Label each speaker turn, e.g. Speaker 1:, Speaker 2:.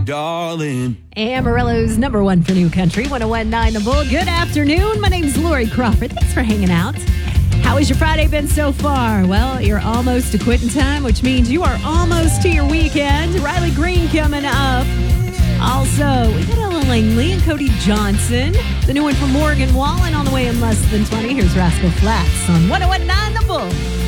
Speaker 1: darling.
Speaker 2: Amarillo's number one for new country, 101.9 The Bull. Good afternoon. My name's Lori Crawford. Thanks for hanging out. How has your Friday been so far? Well, you're almost to quitting time, which means you are almost to your weekend. Riley Green coming up. Also, we got Ella Langley and Cody Johnson. The new one from Morgan Wallen on the way in less than 20. Here's Rascal Flatts on 101.9 The Bull.